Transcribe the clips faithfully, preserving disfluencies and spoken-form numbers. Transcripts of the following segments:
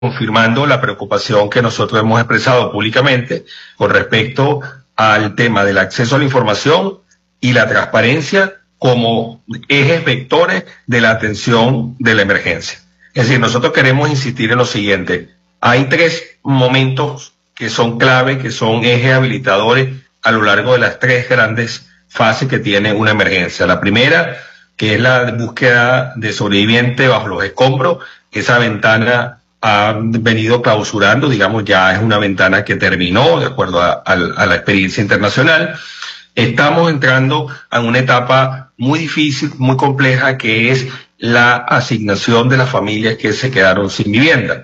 confirmando la preocupación que nosotros hemos expresado públicamente con respecto al tema del acceso a la información y la transparencia como ejes vectores de la atención de la emergencia. Es decir, nosotros queremos insistir en lo siguiente. Hay tres momentos que son clave, que son ejes habilitadores a lo largo de las tres grandes fases que tiene una emergencia. La primera, que es la búsqueda de sobreviviente bajo los escombros. Esa ventana ha venido clausurando, digamos, ya es una ventana que terminó de acuerdo a, a, a la experiencia internacional. Estamos entrando a una etapa muy difícil, muy compleja, que es la asignación de las familias que se quedaron sin vivienda.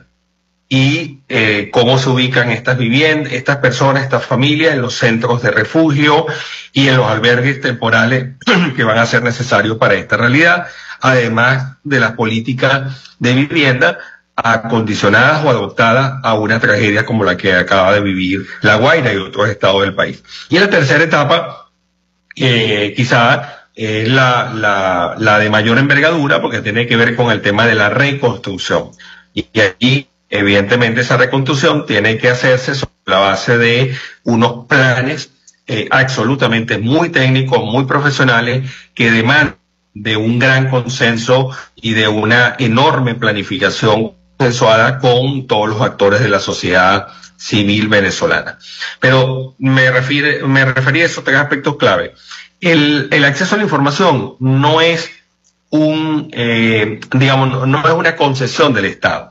Y eh, cómo se ubican estas viviendas, estas personas, estas familias en los centros de refugio y en los albergues temporales que van a ser necesarios para esta realidad, además de las políticas de vivienda acondicionadas o adoptadas a una tragedia como la que acaba de vivir La Guaira y otros estados del país. Y en la tercera etapa, eh, quizá es eh, la, la, la de mayor envergadura, porque tiene que ver con el tema de la reconstrucción. Y aquí, evidentemente, esa reconstrucción tiene que hacerse sobre la base de unos planes eh, absolutamente muy técnicos, muy profesionales, que demandan de un gran consenso y de una enorme planificación consensuada con todos los actores de la sociedad civil venezolana. Pero me refiere, me refería a esos tres aspectos clave. El, el acceso a la información no es un, eh, digamos, no es una concesión del Estado.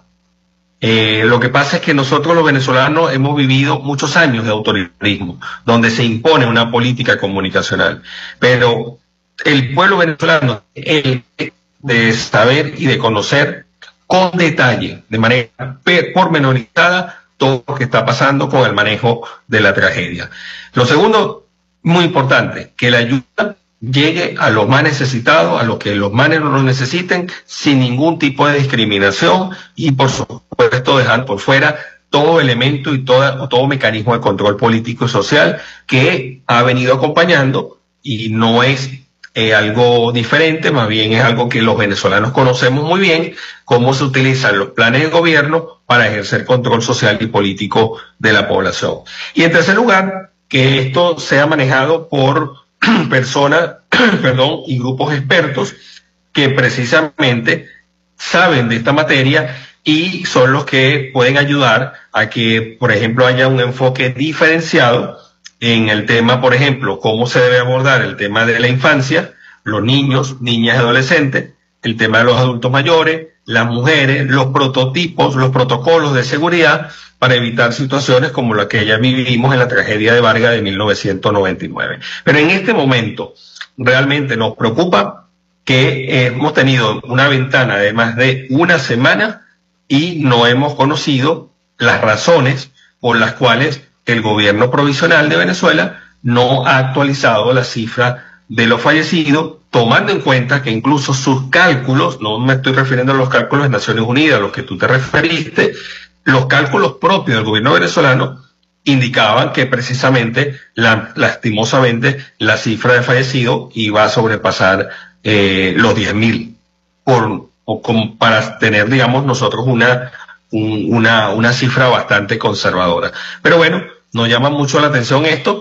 Eh, lo que pasa es que nosotros los venezolanos hemos vivido muchos años de autoritarismo, donde se impone una política comunicacional. Pero el pueblo venezolano, el de saber y de conocer con detalle, de manera pormenorizada, todo lo que está pasando con el manejo de la tragedia. Lo segundo, muy importante, que la ayuda llegue a los más necesitados, a los que los más lo necesiten, sin ningún tipo de discriminación y, por supuesto, dejar por fuera todo elemento y toda, todo mecanismo de control político y social que ha venido acompañando, y no es Eh, algo diferente, más bien es algo que los venezolanos conocemos muy bien, cómo se utilizan los planes de gobierno para ejercer control social y político de la población. Y en tercer lugar, que esto sea manejado por personas, perdón, y grupos expertos que precisamente saben de esta materia y son los que pueden ayudar a que, por ejemplo, haya un enfoque diferenciado en el tema, por ejemplo, cómo se debe abordar el tema de la infancia, los niños, niñas y adolescentes, el tema de los adultos mayores, las mujeres, los prototipos, los protocolos de seguridad para evitar situaciones como la que ya vivimos en la tragedia de Vargas de mil novecientos noventa y nueve. Pero en este momento realmente nos preocupa que hemos tenido una ventana de más de una semana y no hemos conocido las razones por las cuales el gobierno provisional de Venezuela no ha actualizado la cifra de los fallecidos, tomando en cuenta que incluso sus cálculos, no me estoy refiriendo a los cálculos de Naciones Unidas, a los que tú te referiste, los cálculos propios del gobierno venezolano indicaban que precisamente, la, lastimosamente, la cifra de fallecidos iba a sobrepasar eh, los diez mil, por, o como para tener, digamos, nosotros una, un, una, una cifra bastante conservadora. Pero bueno, nos llama mucho la atención esto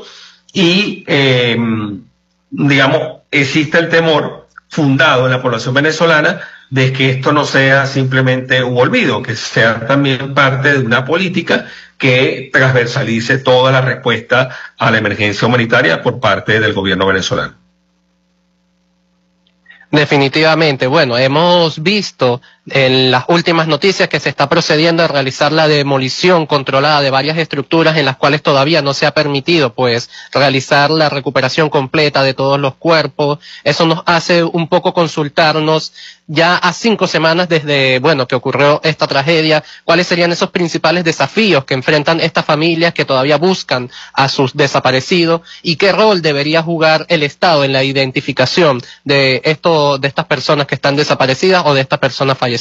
y, eh, digamos, existe el temor fundado en la población venezolana de que esto no sea simplemente un olvido, que sea también parte de una política que transversalice toda la respuesta a la emergencia humanitaria por parte del gobierno venezolano. Definitivamente. Bueno, hemos visto en las últimas noticias que se está procediendo a realizar la demolición controlada de varias estructuras en las cuales todavía no se ha permitido pues realizar la recuperación completa de todos los cuerpos. Eso nos hace un poco consultarnos ya a cinco semanas desde, bueno, que ocurrió esta tragedia, cuáles serían esos principales desafíos que enfrentan estas familias que todavía buscan a sus desaparecidos y qué rol debería jugar el Estado en la identificación de esto, de estas personas que están desaparecidas o de estas personas fallecidas.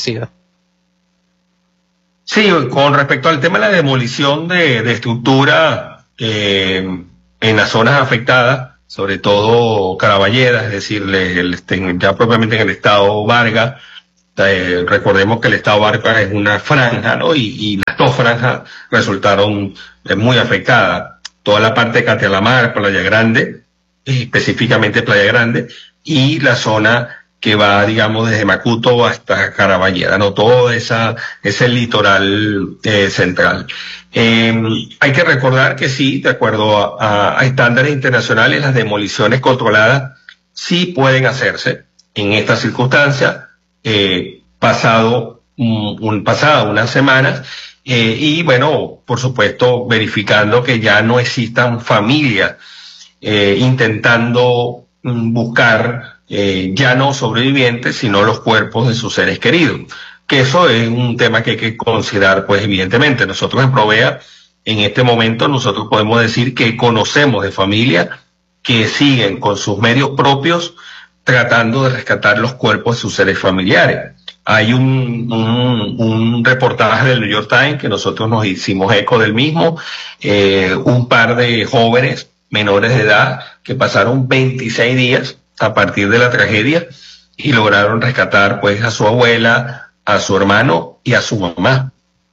Sí, con respecto al tema de la demolición de, de estructura eh, en las zonas afectadas, sobre todo Caraballeda, es decir, el, el, ya propiamente en el estado Vargas, Eh, recordemos que el estado Vargas es una franja, ¿no? Y, y las dos franjas resultaron eh, muy afectadas. Toda la parte de Catelamar, Playa Grande, eh, específicamente Playa Grande, y la zona que va, digamos, desde Macuto hasta Caraballeda, ¿no? Todo esa, ese litoral eh, central. Eh, hay que recordar que sí, de acuerdo a, a estándares internacionales, las demoliciones controladas sí pueden hacerse en estas circunstancias, eh, pasado un, un pasada unas semanas, eh, y bueno, por supuesto, verificando que ya no existan familias eh, intentando mm, buscar eh, ya no sobrevivientes, sino los cuerpos de sus seres queridos. Que eso es un tema que hay que considerar, pues evidentemente. Nosotros en Provea, en este momento, nosotros podemos decir que conocemos de familias que siguen con sus medios propios tratando de rescatar los cuerpos de sus seres familiares. Hay un, un, un reportaje del New York Times que nosotros nos hicimos eco del mismo, eh, un par de jóvenes menores de edad que pasaron veintiséis días a partir de la tragedia y lograron rescatar pues a su abuela, a su hermano y a su mamá.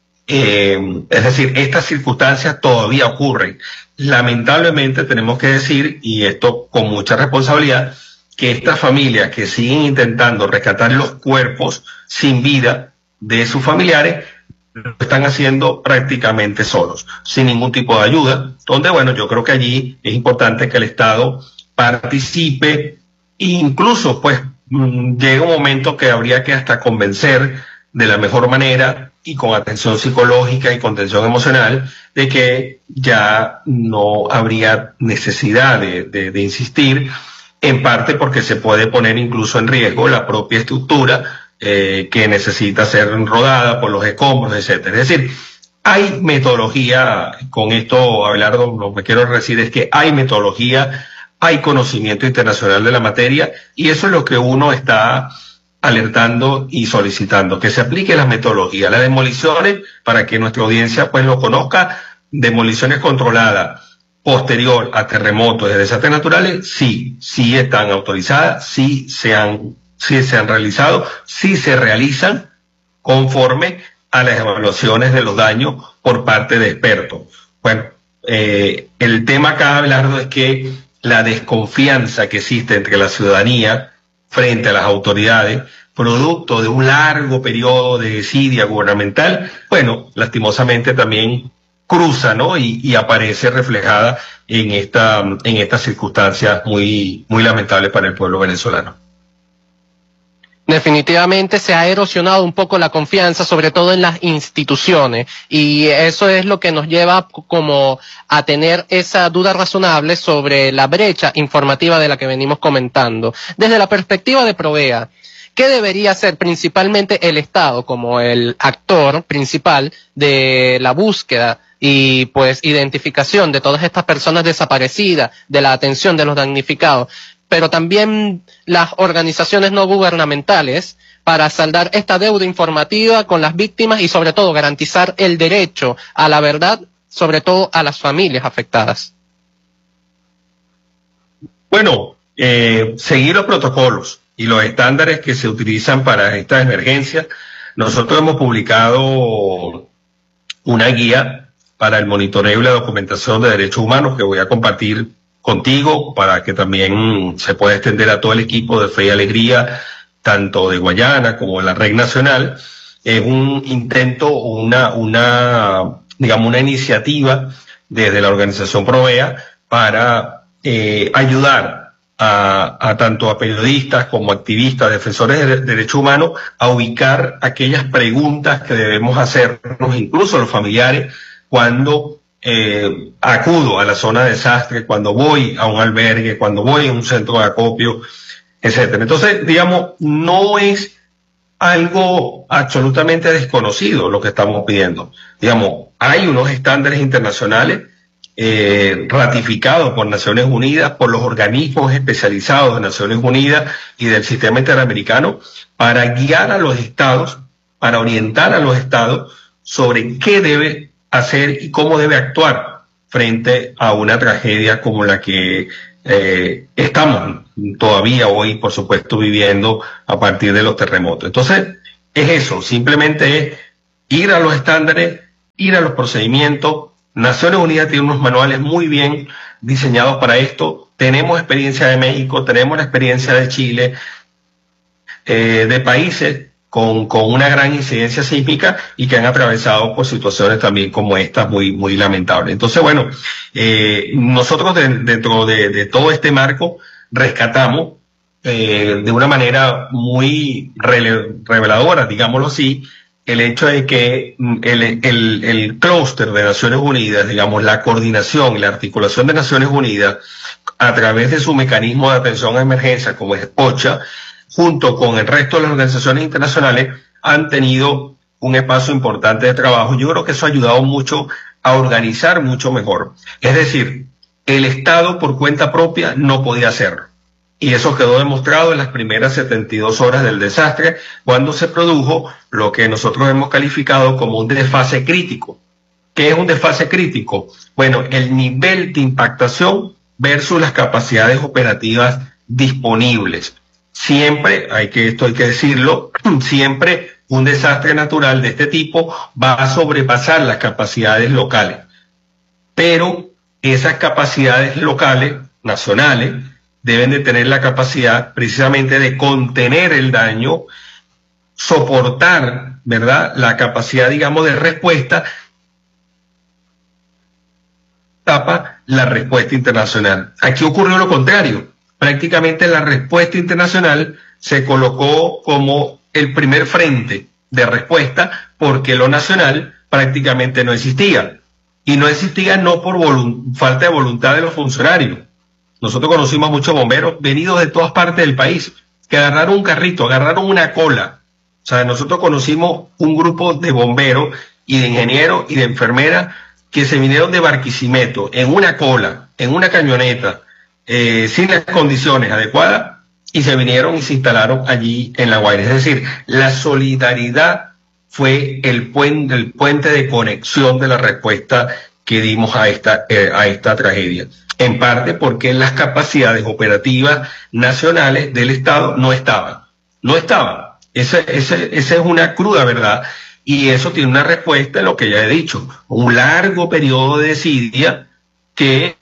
Eh, es decir, estas circunstancias todavía ocurren. Lamentablemente tenemos que decir, y esto con mucha responsabilidad, que estas familias que siguen intentando rescatar los cuerpos sin vida de sus familiares lo están haciendo prácticamente solos, sin ningún tipo de ayuda, donde, bueno, yo creo que allí es importante que el Estado participe e incluso, pues, mmm, llega un momento que habría que hasta convencer de la mejor manera y con atención psicológica y contención emocional de que ya no habría necesidad de, de, de insistir, en parte porque se puede poner incluso en riesgo la propia estructura eh, que necesita ser rodada por los escombros, etcétera. Es decir, hay metodología, con esto, Abelardo, lo que quiero decir es que hay metodología, hay conocimiento internacional de la materia, y eso es lo que uno está alertando y solicitando, que se aplique las metodologías, las demoliciones, para que nuestra audiencia pues lo conozca, demoliciones controladas posterior a terremotos y desastres naturales, sí, sí están autorizadas, sí se han, sí se han realizado, sí se realizan conforme a las evaluaciones de los daños por parte de expertos. Bueno, eh, el tema acá, Abelardo, es que la desconfianza que existe entre la ciudadanía frente a las autoridades, producto de un largo periodo de desidia gubernamental, bueno, lastimosamente también cruza, ¿no? Y, y aparece reflejada en esta, en estas circunstancias muy, muy lamentables para el pueblo venezolano. Definitivamente se ha erosionado un poco la confianza, sobre todo en las instituciones, y eso es lo que nos lleva como a tener esa duda razonable sobre la brecha informativa de la que venimos comentando. Desde la perspectiva de Provea, ¿qué debería hacer principalmente el Estado como el actor principal de la búsqueda y pues identificación de todas estas personas desaparecidas, de la atención de los damnificados, pero también las organizaciones no gubernamentales, para saldar esta deuda informativa con las víctimas y sobre todo garantizar el derecho a la verdad, sobre todo a las familias afectadas? Bueno, eh, seguir los protocolos y los estándares que se utilizan para estas emergencias. Nosotros hemos publicado una guía para el monitoreo y la documentación de derechos humanos que voy a compartir contigo para que también se pueda extender a todo el equipo de Fe y Alegría, tanto de Guayana como de la Red Nacional. Es un intento, una, una, digamos, una iniciativa desde la organización Provea para eh, ayudar a, a tanto a periodistas como activistas, defensores de, de derechos humanos, a ubicar aquellas preguntas que debemos hacernos, incluso los familiares, cuando Eh, acudo a la zona de desastre, cuando voy a un albergue, cuando voy a un centro de acopio, etcétera. Entonces, digamos, no es algo absolutamente desconocido lo que estamos pidiendo. Digamos, hay unos estándares internacionales eh, ratificados por Naciones Unidas, por los organismos especializados de Naciones Unidas y del sistema interamericano, para guiar a los estados, para orientar a los estados sobre qué debe hacer y cómo debe actuar frente a una tragedia como la que eh, estamos todavía hoy, por supuesto, viviendo a partir de los terremotos. Entonces, es eso, simplemente es ir a los estándares, ir a los procedimientos. Naciones Unidas tiene unos manuales muy bien diseñados para esto. Tenemos experiencia de México, tenemos la experiencia de Chile, eh, de países con, con una gran incidencia sísmica y que han atravesado por situaciones también como estas muy, muy lamentables. Entonces, bueno, eh, nosotros de, dentro de, de todo este marco rescatamos eh, de una manera muy rele, reveladora, digámoslo así, el hecho de que el, el, el clúster de Naciones Unidas, digamos, la coordinación y la articulación de Naciones Unidas a través de su mecanismo de atención a emergencia como es OCHA, junto con el resto de las organizaciones internacionales, han tenido un espacio importante de trabajo. Yo creo que eso ha ayudado mucho a organizar mucho mejor. Es decir, el Estado por cuenta propia no podía hacerlo. Y eso quedó demostrado en las primeras setenta y dos horas del desastre, cuando se produjo lo que nosotros hemos calificado como un desfase crítico. ¿Qué es un desfase crítico? Bueno, el nivel de impactación versus las capacidades operativas disponibles. Siempre, hay que, esto hay que decirlo, siempre un desastre natural de este tipo va a sobrepasar las capacidades locales. Pero esas capacidades locales, nacionales, deben de tener la capacidad precisamente de contener el daño, soportar, ¿verdad?, la capacidad, digamos, de respuesta, tapa la respuesta internacional. Aquí ocurrió lo contrario. Prácticamente la respuesta internacional se colocó como el primer frente de respuesta porque lo nacional prácticamente no existía. Y no existía no por falta de voluntad de los funcionarios. Nosotros conocimos a muchos bomberos venidos de todas partes del país que agarraron un carrito, agarraron una cola. O sea, nosotros conocimos un grupo de bomberos y de ingenieros y de enfermeras que se vinieron de Barquisimeto en una cola, en una camioneta, eh, sin las condiciones adecuadas, y se vinieron y se instalaron allí en La Guaira. Es decir, la solidaridad fue el puente, el puente de conexión de la respuesta que dimos a esta, eh, a esta tragedia. En parte porque las capacidades operativas nacionales del Estado no estaban. No estaban. Esa, esa, esa es una cruda verdad. Y eso tiene una respuesta en lo que ya he dicho. Un largo periodo de desidia que,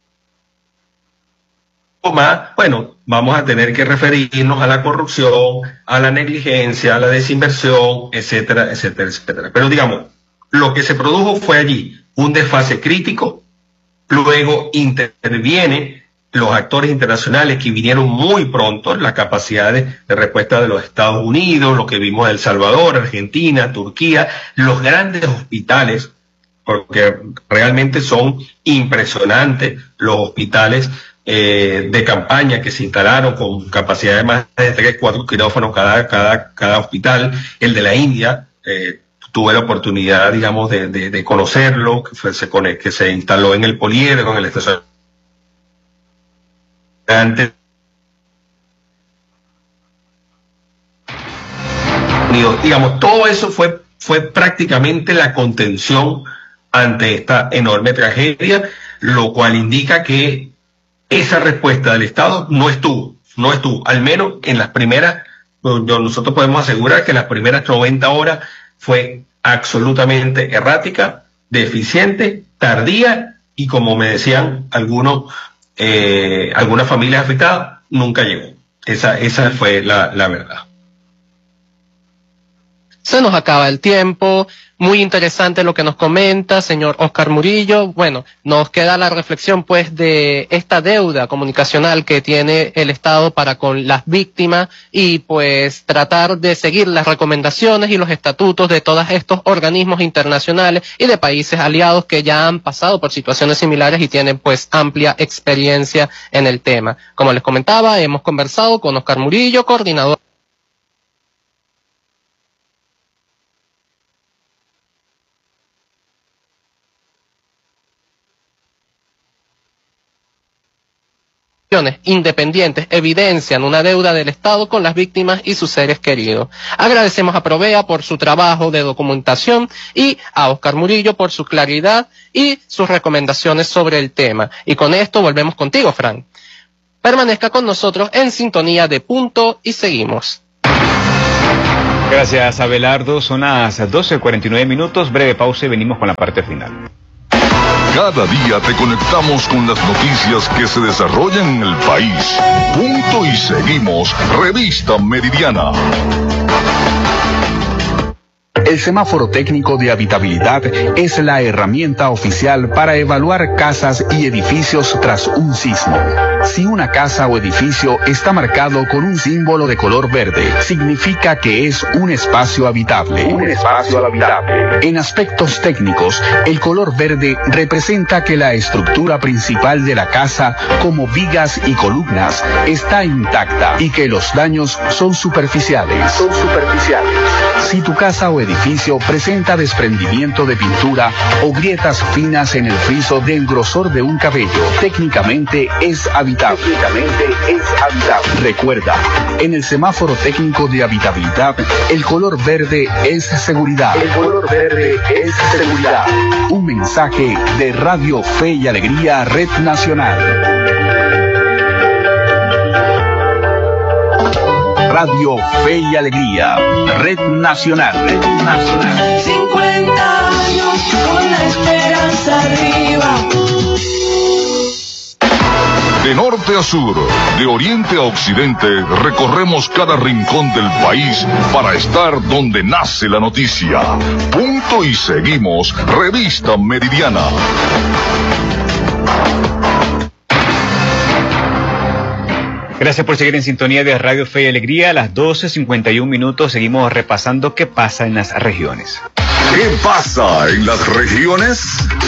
más, bueno, vamos a tener que referirnos a la corrupción, a la negligencia, a la desinversión, etcétera, etcétera, etcétera. Pero digamos, lo que se produjo fue allí un desfase crítico. Luego intervienen los actores internacionales que vinieron muy pronto, las capacidades de respuesta de los Estados Unidos, lo que vimos en El Salvador, Argentina, Turquía, los grandes hospitales, porque realmente son impresionantes los hospitales eh, de campaña que se instalaron con capacidad de más de tres, cuatro quirófanos cada, cada, cada hospital. El de la India, eh, tuve la oportunidad, digamos, de, de, de conocerlo, que, fue, se, que se instaló en el Poliedro, en el estación. Antes, digamos, todo eso fue, fue prácticamente la contención ante esta enorme tragedia, lo cual indica que esa respuesta del Estado no estuvo, no estuvo, al menos en las primeras, nosotros podemos asegurar que en las primeras noventa horas fue absolutamente errática, deficiente, tardía y, como me decían algunos, eh, algunas familias afectadas, nunca llegó. Esa, esa fue la, la verdad. Se nos acaba el tiempo. Muy interesante lo que nos comenta, señor Oscar Murillo. Bueno, nos queda la reflexión, pues, de esta deuda comunicacional que tiene el Estado para con las víctimas y, pues, tratar de seguir las recomendaciones y los estatutos de todos estos organismos internacionales y de países aliados que ya han pasado por situaciones similares y tienen, pues, amplia experiencia en el tema. Como les comentaba, hemos conversado con Oscar Murillo, coordinador independientes evidencian una deuda del Estado con las víctimas y sus seres queridos. Agradecemos a Provea por su trabajo de documentación y a Oscar Murillo por su claridad y sus recomendaciones sobre el tema. Y con esto volvemos contigo, Frank. Permanezca con nosotros en sintonía de Punto y seguimos. Gracias, Abelardo. Son las doce cuarenta y nueve minutos. Breve pausa y venimos con la parte final. Cada día te conectamos con las noticias que se desarrollan en el país. Punto y seguimos. Revista Meridiana. El semáforo técnico de habitabilidad es la herramienta oficial para evaluar casas y edificios tras un sismo. Si una casa o edificio está marcado con un símbolo de color verde, significa que es un espacio habitable. Un espacio habitable. En aspectos técnicos, el color verde representa que la estructura principal de la casa, como vigas y columnas, está intacta y que los daños son superficiales. Son superficiales. Si tu casa o edificio presenta desprendimiento de pintura o grietas finas en el friso del grosor de un cabello, técnicamente es habitable. Técnicamente es habitable. Recuerda, en el semáforo técnico de habitabilidad, el color verde es seguridad. El color verde es seguridad. Un mensaje de Radio Fe y Alegría, Red Nacional. Radio Fe y Alegría, Red Nacional. Red Nacional. cincuenta años con la esperanza arriba. De norte a sur, de oriente a occidente, recorremos cada rincón del país para estar donde nace la noticia. Punto y seguimos. Revista Meridiana. Gracias por seguir en sintonía de Radio Fe y Alegría. A las doce cincuenta y un minutos seguimos repasando qué pasa en las regiones. ¿Qué pasa en las regiones?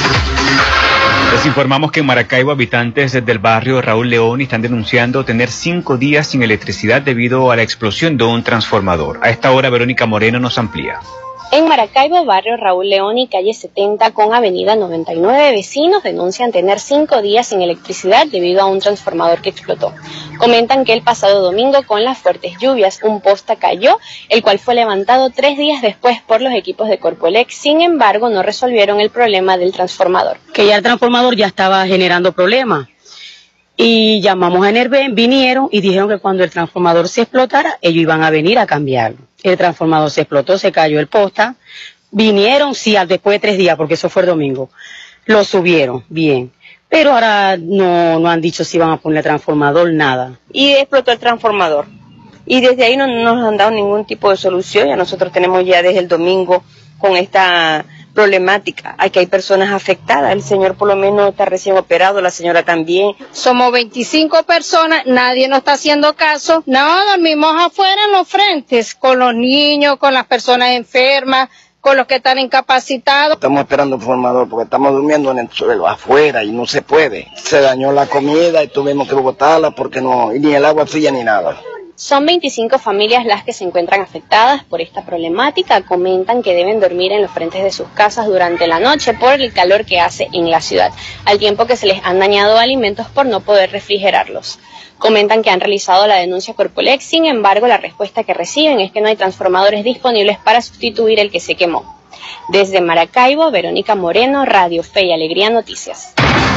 Les informamos que en Maracaibo habitantes del barrio Raúl León están denunciando tener cinco días sin electricidad debido a la explosión de un transformador. A esta hora Verónica Moreno nos amplía. En Maracaibo, barrio Raúl León y calle setenta con avenida noventa y nueve, vecinos denuncian tener cinco días sin electricidad debido a un transformador que explotó. Comentan que el pasado domingo, con las fuertes lluvias, un poste cayó, el cual fue levantado tres días después por los equipos de Corpoelec. Sin embargo, no resolvieron el problema del transformador. Que ya el transformador ya estaba generando problemas. Y llamamos a Enerven, vinieron y dijeron que cuando el transformador se explotara, ellos iban a venir a cambiarlo. El transformador se explotó, se cayó el posta, vinieron, sí, después de tres días, porque eso fue el domingo, lo subieron, bien. Pero ahora no, no han dicho si van a poner transformador, nada. Y explotó el transformador. Y desde ahí no, no nos han dado ningún tipo de solución. Ya nosotros tenemos ya desde el domingo con esta problemática. Aquí hay personas afectadas. El señor por lo menos está recién operado, la señora también. Somos veinticinco personas, nadie nos está haciendo caso. No, dormimos afuera en los frentes, con los niños, con las personas enfermas, con los que están incapacitados. Estamos esperando un formador porque estamos durmiendo en el suelo, afuera, y no se puede. Se dañó la comida y tuvimos que botarla porque no, y ni el agua fría ni nada. Son veinticinco familias las que se encuentran afectadas por esta problemática. Comentan que deben dormir en los frentes de sus casas durante la noche por el calor que hace en la ciudad, al tiempo que se les han dañado alimentos por no poder refrigerarlos. Comentan que han realizado la denuncia a Corpoelec, sin embargo la respuesta que reciben es que no hay transformadores disponibles para sustituir el que se quemó. Desde Maracaibo, Verónica Moreno, Radio Fe y Alegría Noticias.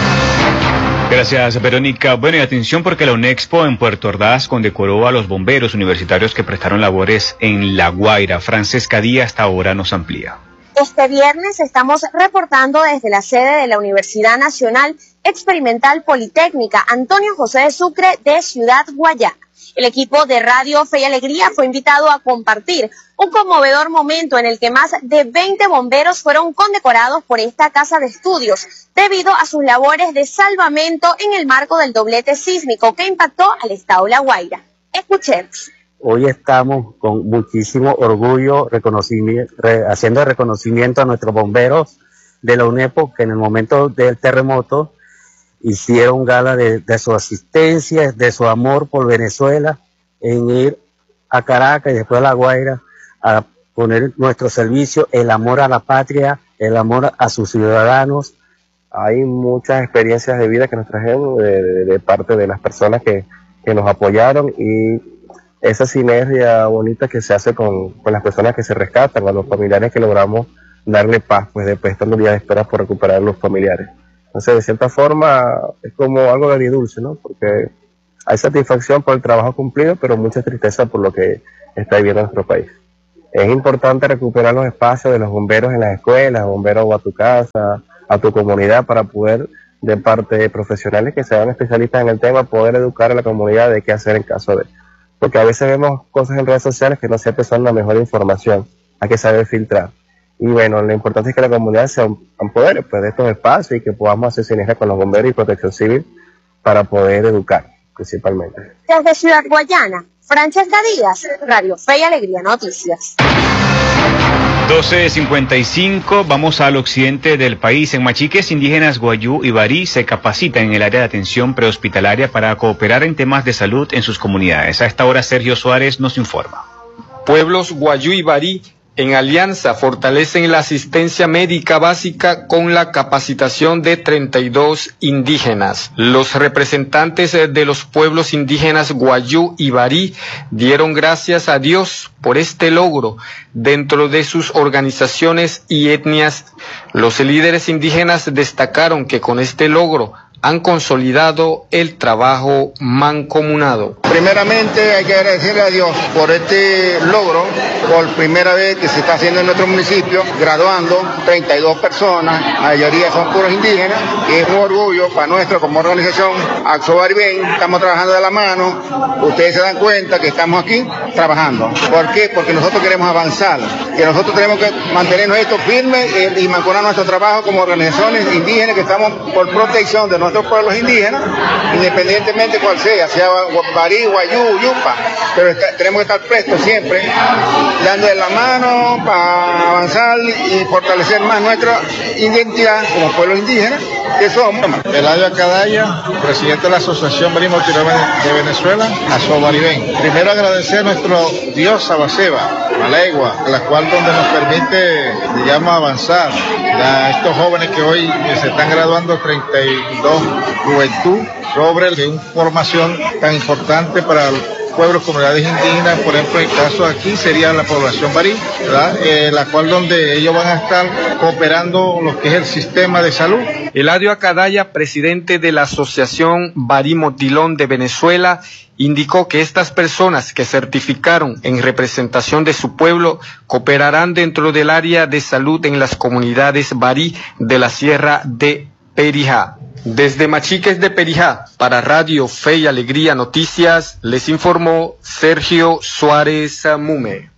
Gracias, Verónica. Bueno, y atención porque la UNEXPO en Puerto Ordaz condecoró a los bomberos universitarios que prestaron labores en La Guaira. Francesca Díaz hasta ahora nos amplía. Este viernes estamos reportando desde la sede de la Universidad Nacional Experimental Politécnica Antonio José de Sucre de Ciudad Guayana. El equipo de Radio Fe y Alegría fue invitado a compartir un conmovedor momento en el que más de veinte bomberos fueron condecorados por esta casa de estudios debido a sus labores de salvamento en el marco del doblete sísmico que impactó al estado La Guaira. Escuchemos. Hoy estamos con muchísimo orgullo reconocimiento, re, haciendo reconocimiento a nuestros bomberos de la UNEPO que en el momento del terremoto hicieron gala de, de su asistencia, de su amor por Venezuela, en ir a Caracas y después a La Guaira a poner nuestro servicio, el amor a la patria, el amor a sus ciudadanos. Hay muchas experiencias de vida que nos trajeron de, de, de parte de las personas que, que nos apoyaron y esa sinergia bonita que se hace con, con las personas que se rescatan, a los familiares que logramos darle paz, pues después de estos días de espera por recuperar a los familiares. Entonces, de cierta forma, es como algo de agridulce, ¿no? Porque hay satisfacción por el trabajo cumplido, pero mucha tristeza por lo que está viviendo nuestro país. Es importante recuperar los espacios de los bomberos en las escuelas, bomberos o a tu casa, a tu comunidad, para poder, de parte de profesionales que sean especialistas en el tema, poder educar a la comunidad de qué hacer en caso de... Porque a veces vemos cosas en redes sociales que no siempre son la mejor información, hay que saber filtrar. Y bueno, lo importante es que la comunidad se empodere pues, de estos espacios y que podamos hacer sinergia con los bomberos y protección civil para poder educar, principalmente. Desde Ciudad Guayana, Francesca Díaz, Radio Fe y Alegría Noticias. doce cincuenta y cinco, vamos al occidente del país. En Machiques, indígenas Guayú y Barí se capacitan en el área de atención prehospitalaria para cooperar en temas de salud en sus comunidades. A esta hora, Sergio Suárez nos informa. Pueblos Guayú y Barí, en alianza, fortalecen la asistencia médica básica con la capacitación de treinta y dos indígenas. Los representantes de los pueblos indígenas Guayú y Barí dieron gracias a Dios por este logro dentro de sus organizaciones y etnias. Los líderes indígenas destacaron que con este logro han consolidado el trabajo mancomunado. Primeramente hay que agradecerle a Dios por este logro, por primera vez que se está haciendo en nuestro municipio, graduando treinta y dos personas, la mayoría son puros indígenas, y es un orgullo para nuestro como organización Axo Baribén. Estamos trabajando de la mano, ustedes se dan cuenta que estamos aquí trabajando. ¿Por qué? Porque nosotros queremos avanzar, que nosotros tenemos que mantenernos esto firme y mancomunar nuestro trabajo como organizaciones indígenas que estamos por protección de nuestros pueblos indígenas, independientemente cuál sea, sea Barí, Guayú, Yupa, pero está, tenemos que estar prestos siempre, dándole la mano para avanzar y fortalecer más nuestra identidad como pueblos indígenas que somos. Eladio Acadaya, presidente de la Asociación Barí Motilón de Venezuela, Axo Baribén. Primero agradecer a nuestro Dios Abaseba, Malegua, la cual donde nos permite, digamos, avanzar. A estos jóvenes que hoy se están graduando, treinta y dos juventud, sobre de una formación tan importante para pueblos, comunidades indígenas. Por ejemplo, el caso aquí sería la población Barí, ¿verdad? Eh, la cual donde ellos van a estar cooperando lo que es el sistema de salud. Eladio Acadaya, presidente de la Asociación Barí Motilón de Venezuela, indicó que estas personas que certificaron en representación de su pueblo cooperarán dentro del área de salud en las comunidades Barí de la Sierra de Perijá. Desde Machiques de Perijá, para Radio Fe y Alegría Noticias, les informó Sergio Suárez Mume.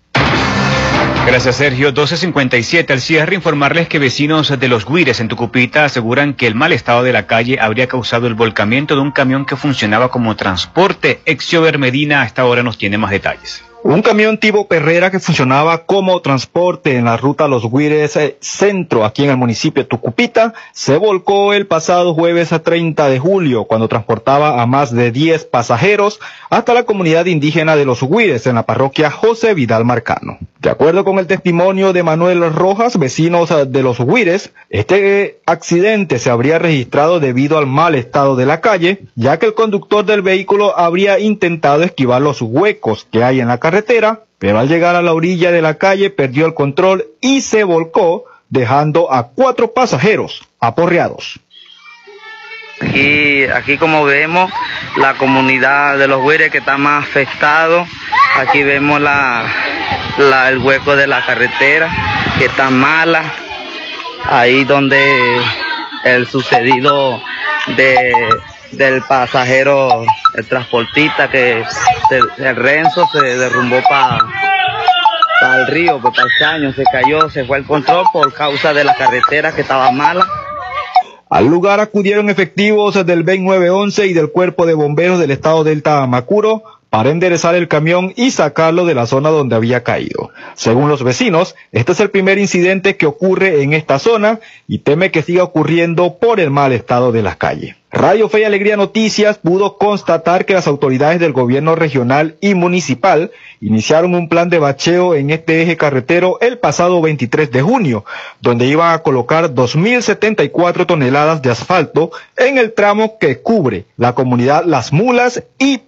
Gracias, Sergio. doce cincuenta y siete. Al cierre, informarles que vecinos de Los Guires en Tucupita aseguran que el mal estado de la calle habría causado el volcamiento de un camión que funcionaba como transporte. Exiober Medina a esta hora nos tiene más detalles. Un camión tipo Perrera que funcionaba como transporte en la ruta Los Guires Centro, aquí en el municipio de Tucupita, se volcó el pasado jueves treinta de julio, cuando transportaba a más de diez pasajeros hasta la comunidad indígena de Los Guires, en la parroquia José Vidal Marcano. De acuerdo con el testimonio de Manuel Rojas, vecinos de Los Guires, este accidente se habría registrado debido al mal estado de la calle, ya que el conductor del vehículo habría intentado esquivar los huecos que hay en la carretera, pero al llegar a la orilla de la calle perdió el control y se volcó, dejando a cuatro pasajeros aporreados. Aquí, aquí como vemos, la comunidad de Los Guires que está más afectado. Aquí vemos la, la, el hueco de la carretera que está mala. Ahí donde el sucedido de, del pasajero, el transportista, que se, el Renzo se derrumbó para pa el río, para el caño, se cayó, se fue el control por causa de la carretera que estaba mala. Al lugar acudieron efectivos del B E N nueve once y del Cuerpo de Bomberos del Estado Delta Amacuro para enderezar el camión y sacarlo de la zona donde había caído. Según los vecinos, este es el primer incidente que ocurre en esta zona y teme que siga ocurriendo por el mal estado de las calles. Radio Fe y Alegría Noticias pudo constatar que las autoridades del gobierno regional y municipal iniciaron un plan de bacheo en este eje carretero el pasado veintitrés de junio, donde iban a colocar dos mil setenta y cuatro toneladas de asfalto en el tramo que cubre la comunidad Las Mulas y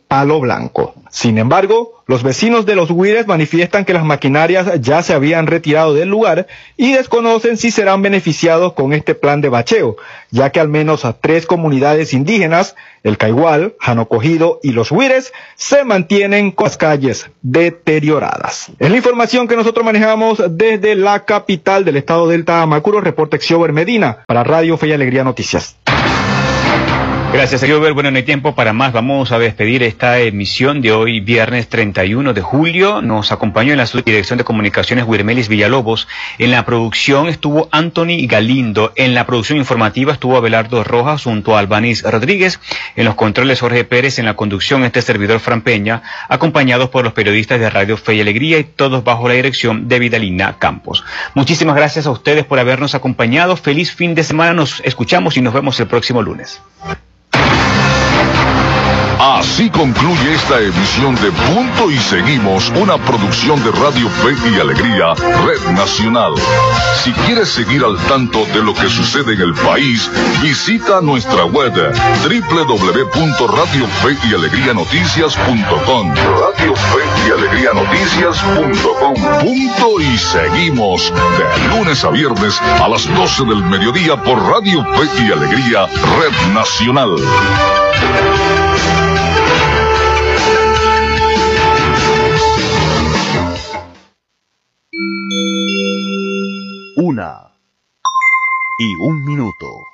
Palo Blanco. Sin embargo, los vecinos de Los Guires manifiestan que las maquinarias ya se habían retirado del lugar y desconocen si serán beneficiados con este plan de bacheo, ya que al menos a tres comunidades indígenas, el Caigual, Jano Cogido y Los Guires, se mantienen con las calles deterioradas. Es la información que nosotros manejamos desde la capital del estado Delta, Amacuro. Reporta Xiober Medina para Radio Fe y Alegría Noticias. Gracias, Xiober. Bueno, no hay tiempo para más. Vamos a despedir esta emisión de hoy, viernes treinta y uno de julio. Nos acompañó en la subdirección de comunicaciones Wirmelis Villalobos. En la producción estuvo Anthony Galindo. En la producción informativa estuvo Abelardo Rojas junto a Albanis Rodríguez. En los controles Jorge Pérez. En la conducción este servidor Fran Peña, acompañados por los periodistas de Radio Fe y Alegría y todos bajo la dirección de Vidalina Campos. Muchísimas gracias a ustedes por habernos acompañado. Feliz fin de semana. Nos escuchamos y nos vemos el próximo lunes. Así concluye esta emisión de Punto y Seguimos, una producción de Radio Fe y Alegría, Red Nacional. Si quieres seguir al tanto de lo que sucede en el país, visita nuestra web doble u doble u doble u punto radio fe y alegría noticias punto com. Radio Fe y Alegría Noticias punto com. Punto y Seguimos, de lunes a viernes a las doce del mediodía por Radio Fe y Alegría, Red Nacional. Una y un minuto.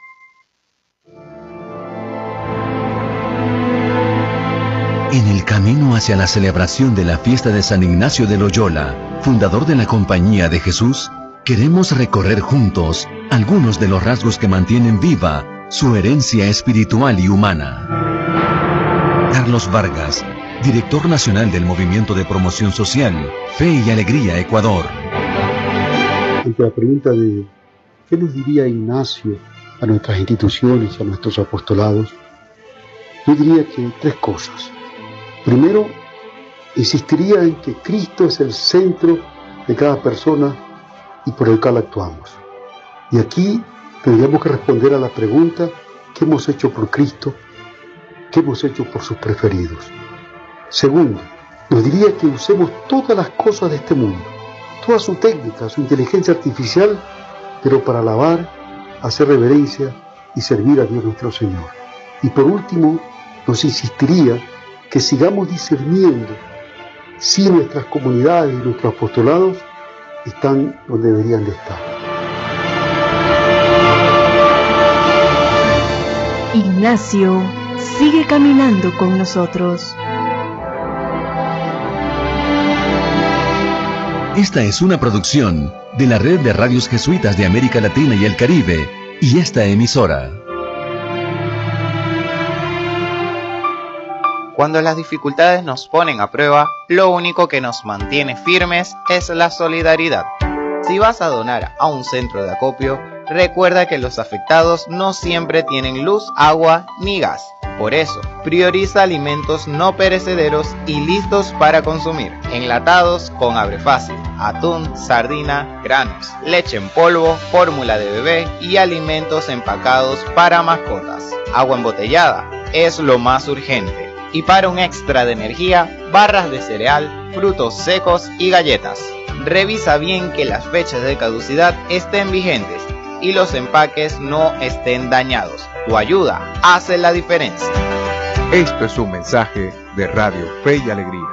En el camino hacia la celebración de la fiesta de San Ignacio de Loyola, fundador de la Compañía de Jesús, queremos recorrer juntos algunos de los rasgos que mantienen viva su herencia espiritual y humana. Carlos Vargas, director nacional del Movimiento de Promoción Social, Fe y Alegría Ecuador. Ante la pregunta de ¿qué nos diría Ignacio a nuestras instituciones y a nuestros apostolados? Yo diría que tres cosas. Primero, insistiría en que Cristo es el centro de cada persona y por el cual actuamos. Y aquí tendríamos que responder a la pregunta: ¿qué hemos hecho por Cristo? ¿Qué hemos hecho por sus preferidos? Segundo, nos diría que usemos todas las cosas de este mundo, toda su técnica, su inteligencia artificial, pero para alabar, hacer reverencia y servir a Dios nuestro Señor. Y por último, nos insistiría que sigamos discerniendo si nuestras comunidades y nuestros apostolados están donde deberían de estar. Ignacio sigue caminando con nosotros. Esta es una producción de la Red de Radios Jesuitas de América Latina y el Caribe y esta emisora. Cuando las dificultades nos ponen a prueba, lo único que nos mantiene firmes es la solidaridad. Si vas a donar a un centro de acopio, recuerda que los afectados no siempre tienen luz, agua ni gas. Por eso, prioriza alimentos no perecederos y listos para consumir, enlatados con abre fácil, atún, sardina, granos, leche en polvo, fórmula de bebé y alimentos empacados para mascotas. Agua embotellada es lo más urgente. Y para un extra de energía, barras de cereal, frutos secos y galletas. Revisa bien que las fechas de caducidad estén vigentes y los empaques no estén dañados. Tu ayuda hace la diferencia. Esto es un mensaje de Radio Fe y Alegría.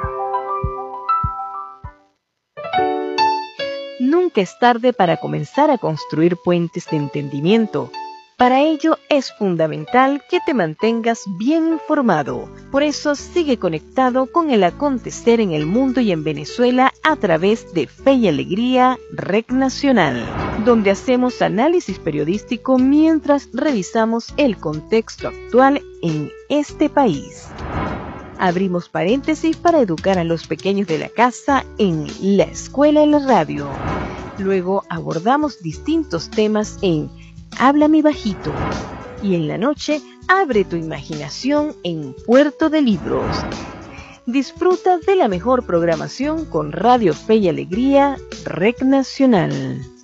Nunca es tarde para comenzar a construir puentes de entendimiento. Para ello es fundamental que te mantengas bien informado. Por eso sigue conectado con el acontecer en el mundo y en Venezuela a través de Fe y Alegría Red Nacional, donde hacemos análisis periodístico mientras revisamos el contexto actual en este país. Abrimos paréntesis para educar a los pequeños de la casa en La Escuela en la Radio. Luego abordamos distintos temas en Háblame Bajito. Y en la noche, abre tu imaginación en Puerto de Libros. Disfruta de la mejor programación con Radio Fe y Alegría Red Nacional.